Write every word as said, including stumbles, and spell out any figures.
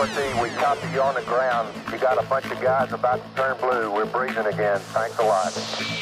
T, we copy you on the ground. You got a bunch of guys about to turn blue. We're breathing again. Thanks a lot.